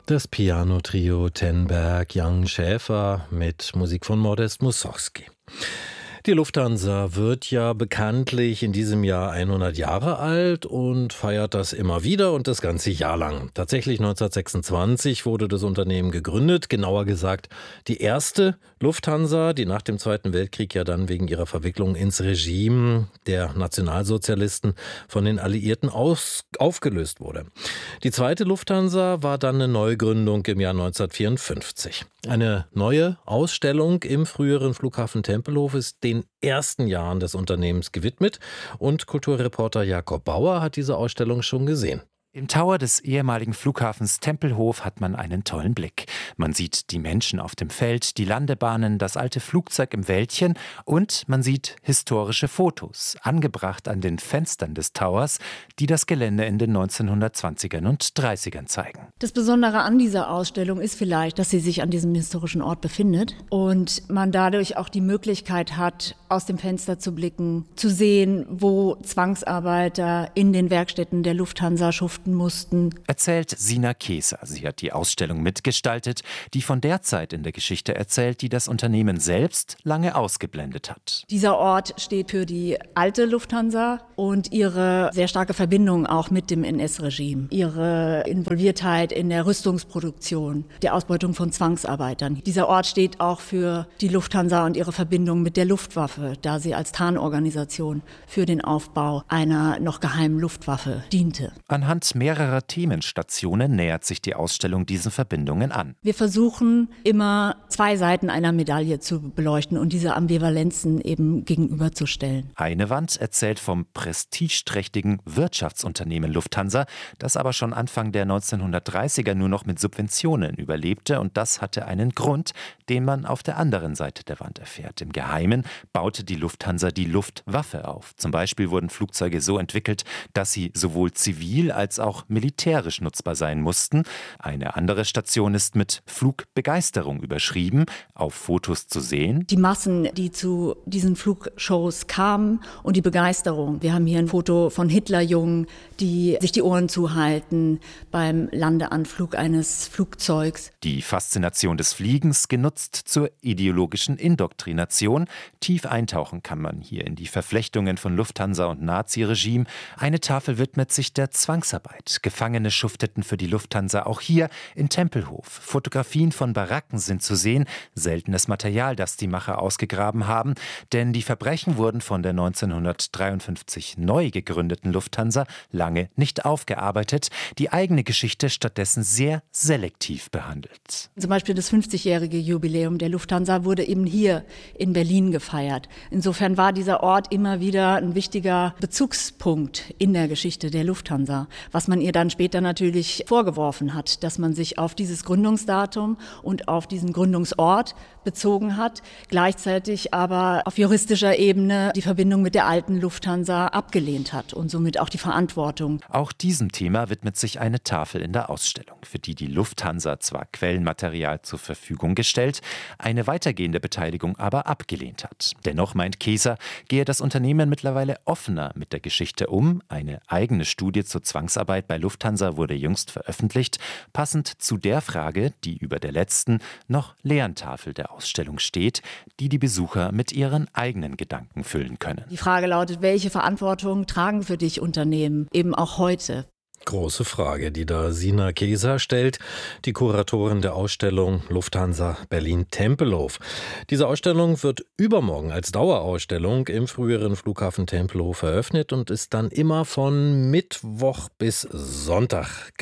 Das Piano-Trio Tenberg Young Schäfer mit Musik von Modest Mussorgsky. Die Lufthansa wird ja bekanntlich in diesem Jahr 100 Jahre alt und feiert das immer wieder und das ganze Jahr lang. Tatsächlich 1926 wurde das Unternehmen gegründet, genauer gesagt die erste Lufthansa, die nach dem Zweiten Weltkrieg ja dann wegen ihrer Verwicklung ins Regime der Nationalsozialisten von den Alliierten aufgelöst wurde. Die zweite Lufthansa war dann eine Neugründung im Jahr 1954. Eine neue Ausstellung im früheren Flughafen Tempelhof ist den ersten Jahren des Unternehmens gewidmet und Kulturreporter Jakob Bauer hat diese Ausstellung schon gesehen. Im Tower des ehemaligen Flughafens Tempelhof hat man einen tollen Blick. Man sieht die Menschen auf dem Feld, die Landebahnen, das alte Flugzeug im Wäldchen und man sieht historische Fotos, angebracht an den Fenstern des Towers, die das Gelände in den 1920ern und 30ern zeigen. Das Besondere an dieser Ausstellung ist vielleicht, dass sie sich an diesem historischen Ort befindet und man dadurch auch die Möglichkeit hat, aus dem Fenster zu blicken, zu sehen, wo Zwangsarbeiter in den Werkstätten der Lufthansa schuften mussten. Erzählt Sina Keser. Sie hat die Ausstellung mitgestaltet, die von der Zeit in der Geschichte erzählt, die das Unternehmen selbst lange ausgeblendet hat. Dieser Ort steht für die alte Lufthansa und ihre sehr starke Verbindung auch mit dem NS-Regime. Ihre Involviertheit in der Rüstungsproduktion, der Ausbeutung von Zwangsarbeitern. Dieser Ort steht auch für die Lufthansa und ihre Verbindung mit der Luftwaffe, da sie als Tarnorganisation für den Aufbau einer noch geheimen Luftwaffe diente. Anhand mehrerer Themenstationen nähert sich die Ausstellung diesen Verbindungen an. Wir versuchen immer zwei Seiten einer Medaille zu beleuchten und diese Ambivalenzen eben gegenüberzustellen. Eine Wand erzählt vom prestigeträchtigen Wirtschaftsunternehmen Lufthansa, das aber schon Anfang der 1930er nur noch mit Subventionen überlebte und das hatte einen Grund, den man auf der anderen Seite der Wand erfährt. Im Geheimen baute die Lufthansa die Luftwaffe auf. Zum Beispiel wurden Flugzeuge so entwickelt, dass sie sowohl zivil als auch militärisch nutzbar sein mussten. Eine andere Station ist mit Flugbegeisterung überschrieben, auf Fotos zu sehen. Die Massen, die zu diesen Flugshows kamen und die Begeisterung. Wir haben hier ein Foto von Hitlerjungen, die sich die Ohren zuhalten beim Landeanflug eines Flugzeugs. Die Faszination des Fliegens genutzt zur ideologischen Indoktrination. Tief eintauchen kann man hier in die Verflechtungen von Lufthansa und Naziregime. Eine Tafel widmet sich der Zwangsarbeit. Gefangene schufteten für die Lufthansa auch hier in Tempelhof. Fotografien von Baracken sind zu sehen, seltenes Material, das die Macher ausgegraben haben, denn die Verbrechen wurden von der 1953 neu gegründeten Lufthansa lange nicht aufgearbeitet, die eigene Geschichte stattdessen sehr selektiv behandelt. Zum Beispiel das 50-jährige Jubiläum der Lufthansa wurde eben hier in Berlin gefeiert. Insofern war dieser Ort immer wieder ein wichtiger Bezugspunkt in der Geschichte der Lufthansa, was man ihr dann später natürlich vorgeworfen hat, dass man sich auf dieses Gründungsdatum und auf diesen Gründungsort bezogen hat, gleichzeitig aber auf juristischer Ebene die Verbindung mit der alten Lufthansa abgelehnt hat und somit auch die Verantwortung. Auch diesem Thema widmet sich eine Tafel in der Ausstellung, für die Lufthansa zwar Quellenmaterial zur Verfügung gestellt, eine weitergehende Beteiligung aber abgelehnt hat. Dennoch meint Keser, gehe das Unternehmen mittlerweile offener mit der Geschichte um. Eine eigene Studie zur Zwangsarbeit bei Lufthansa wurde jüngst veröffentlicht, passend zu der Frage, die über der letzten, noch leeren Tafel der Ausstellung steht, die die Besucher mit ihren eigenen Gedanken füllen können. Die Frage lautet, welche Verantwortung tragen für dich Unternehmen eben auch heute? Große Frage, die da Sina Keser stellt, die Kuratorin der Ausstellung Lufthansa Berlin-Tempelhof. Diese Ausstellung wird übermorgen als Dauerausstellung im früheren Flughafen Tempelhof eröffnet und ist dann immer von Mittwoch bis Sonntag